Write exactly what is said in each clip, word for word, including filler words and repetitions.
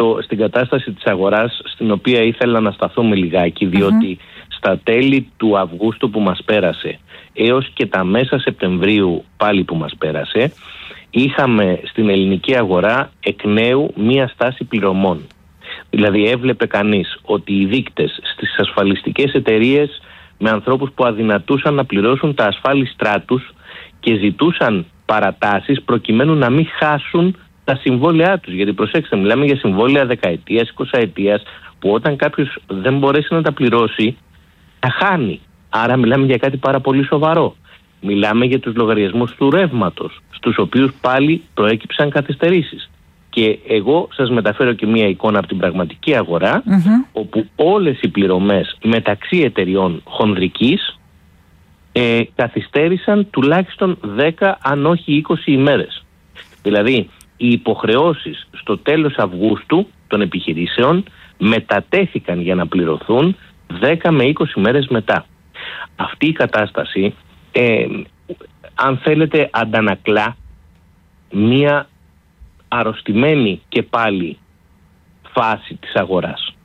στο, στην κατάσταση της αγοράς, στην οποία ήθελα να σταθούμε λιγάκι, διότι mm-hmm. στα τέλη του Αυγούστου που μας πέρασε έως και τα μέσα Σεπτεμβρίου πάλι που μας πέρασε, είχαμε στην ελληνική αγορά εκ νέου μία στάση πληρωμών. Δηλαδή έβλεπε κανείς ότι οι δείκτες στις ασφαλιστικές εταιρείες με ανθρώπους που αδυνατούσαν να πληρώσουν τα ασφάλιστρά τους και ζητούσαν παρατάσεις προκειμένου να μην χάσουν τα συμβόλαιά τους. Γιατί προσέξτε, μιλάμε για συμβόλαια δεκαετίας, εικοσαετίας, που όταν κάποιος δεν μπορέσει να τα πληρώσει, τα χάνει. Άρα μιλάμε για κάτι πάρα πολύ σοβαρό. Μιλάμε για τους λογαριασμούς του ρεύματος, στους οποίους πάλι προέκυψαν καθυστερήσεις. Και εγώ σας μεταφέρω και μία εικόνα από την πραγματική αγορά, mm-hmm. όπου όλες οι πληρωμές μεταξύ εταιριών χονδρικής ε, καθυστέρησαν τουλάχιστον δέκα αν όχι είκοσι ημέρες. Δηλαδή οι υποχρεώσεις στο τέλος Αυγούστου των επιχειρήσεων μετατέθηκαν για να πληρωθούν δέκα με είκοσι μέρες μετά. Αυτή η κατάσταση, ε, αν θέλετε, αντανακλά μία αρρωστημένη και πάλι φάση της αγοράς.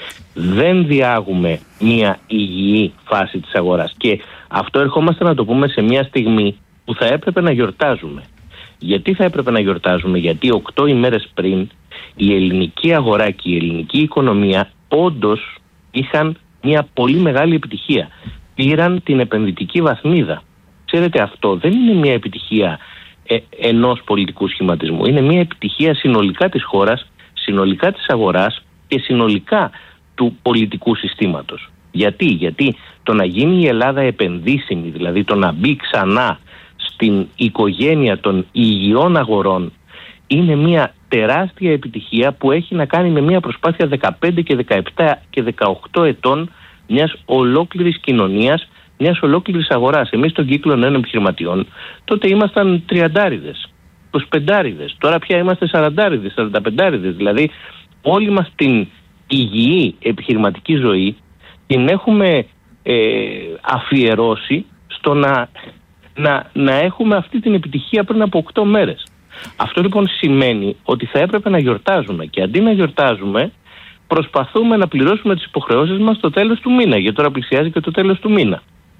Δεν διάγουμε μία υγιή φάση της αγοράς, και αυτό ερχόμαστε να το πούμε σε μία στιγμή που θα έπρεπε να γιορτάζουμε. Γιατί θα έπρεπε να γιορτάζουμε? Γιατί οκτώ ημέρες πριν η ελληνική αγορά και η ελληνική οικονομία όντως είχαν μια πολύ μεγάλη επιτυχία. Πήραν την επενδυτική βαθμίδα. Ξέρετε, αυτό δεν είναι μια επιτυχία ε, ενός πολιτικού σχηματισμού. Είναι μια επιτυχία συνολικά της χώρας, συνολικά της αγοράς και συνολικά του πολιτικού συστήματος. Γιατί? Γιατί το να γίνει η Ελλάδα επενδύσιμη, δηλαδή το να μπει ξανά στην οικογένεια των υγιών αγορών, είναι μια τεράστια επιτυχία που έχει να κάνει με μια προσπάθεια δεκαπέντε και δεκαεπτά και δεκαοκτώ ετών μιας ολόκληρης κοινωνίας, μιας ολόκληρης αγοράς. Εμείς στον κύκλο νέων επιχειρηματιών τότε ήμασταν τριαντάριδες, εικοσιπεντάριδες, τώρα πια είμαστε σαραντάριδες, σαρανταπεντάριδες. Δηλαδή όλη μας την υγιή επιχειρηματική ζωή την έχουμε ε, αφιερώσει στο να, να, να έχουμε αυτή την επιτυχία πριν από οκτώ μέρες. Αυτό λοιπόν σημαίνει ότι θα έπρεπε να γιορτάζουμε, και αντί να γιορτάζουμε προσπαθούμε να πληρώσουμε τις υποχρεώσεις μας στο τέλος του μήνα, γιατί τώρα πλησιάζει και το τέλος του μήνα.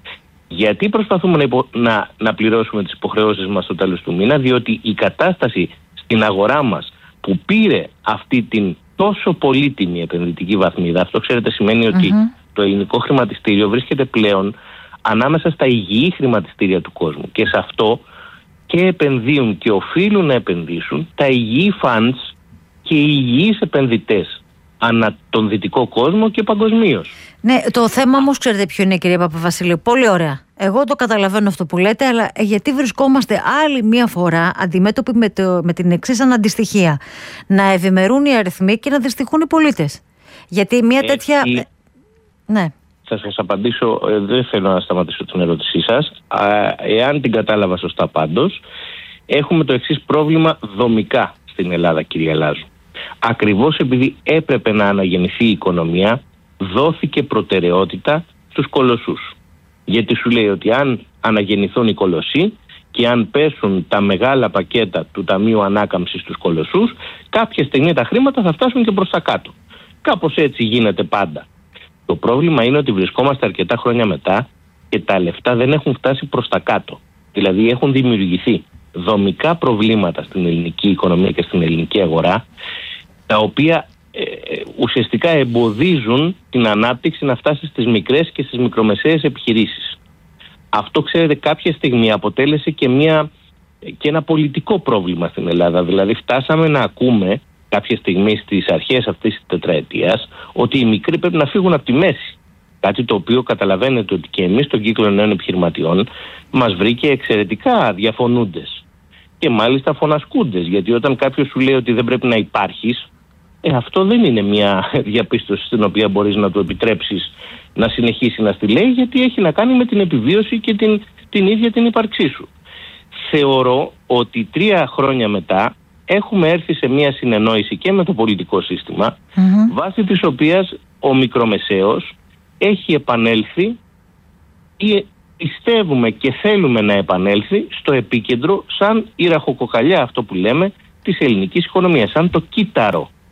Γιατί προσπαθούμε να, υπο... να, να πληρώσουμε τις υποχρεώσεις μας στο τέλος του μήνα? Διότι η κατάσταση στην αγορά μας που πήρε αυτή την τόσο πολύτιμη επενδυτική βαθμίδα, αυτό ξέρετε σημαίνει ότι mm-hmm. το ελληνικό χρηματιστήριο βρίσκεται πλέον ανάμεσα στα υγιή χρηματιστήρια του κόσμου, και σε αυτό και επενδύουν και οφείλουν να επενδύσουν τα υγιή funds και οι υγιείς επενδυτές ανά τον δυτικό κόσμο και παγκοσμίως. Ναι, το θέμα όμως ξέρετε ποιο είναι, κύριε Παπαβασιλείου? Πολύ ωραία. Εγώ το καταλαβαίνω αυτό που λέτε, αλλά γιατί βρισκόμαστε άλλη μία φορά αντιμέτωποι με, το, με την εξής αναντιστοιχία? Να ευημερούν οι αριθμοί και να δυστυχούν οι πολίτες. Γιατί μία ε, τέτοια... Η... Ναι. Θα σας απαντήσω, ε, δεν θέλω να σταματήσω την ερώτησή σας. Α, εάν την κατάλαβα σωστά πάντως, έχουμε το εξής πρόβλημα δομικά στην Ελλάδα, κύριε Λάζου. Ακριβώς επειδή έπρεπε να αναγεννηθεί η οικονομία, δόθηκε προτεραιότητα στους κολοσσούς. Γιατί σου λέει ότι αν αναγεννηθούν οι κολοσσοί και αν πέσουν τα μεγάλα πακέτα του Ταμείου Ανάκαμψης στους κολοσσούς, κάποια στιγμή τα χρήματα θα φτάσουν και προς τα κάτω. Κάπως έτσι γίνεται πάντα. Το πρόβλημα είναι ότι βρισκόμαστε αρκετά χρόνια μετά και τα λεφτά δεν έχουν φτάσει προς τα κάτω. Δηλαδή έχουν δημιουργηθεί δομικά προβλήματα στην ελληνική οικονομία και στην ελληνική αγορά, τα οποία ε, ουσιαστικά εμποδίζουν την ανάπτυξη να φτάσει στις μικρές και στις μικρομεσαίες επιχειρήσεις. Αυτό, ξέρετε, κάποια στιγμή αποτέλεσε και, μια, και ένα πολιτικό πρόβλημα στην Ελλάδα. Δηλαδή φτάσαμε να ακούμε κάποια στιγμή στις αρχές αυτής της τετραετίας ότι οι μικροί πρέπει να φύγουν από τη μέση. Κάτι το οποίο καταλαβαίνετε ότι και εμείς στον κύκλο νέων επιχειρηματιών μας βρήκε εξαιρετικά διαφωνούντες. Και μάλιστα φωνασκούντες, γιατί όταν κάποιος σου λέει ότι δεν πρέπει να υπάρχεις, ε, αυτό δεν είναι μια διαπίστωση στην οποία μπορείς να του επιτρέψεις να συνεχίσει να στη λέει, γιατί έχει να κάνει με την επιβίωση και την, την ίδια την ύπαρξή σου. Θεωρώ ότι τρία χρόνια μετά έχουμε έρθει σε μια συνεννόηση και με το πολιτικό σύστημα, mm-hmm. βάσει της οποίας ο μικρομεσαίος έχει επανέλθει ή πιστεύουμε και θέλουμε να επανέλθει στο επίκεντρο, σαν η ραχοκοκαλιά, αυτό που λέμε, της ελληνικής οικονομίας, σαν το κύτταρο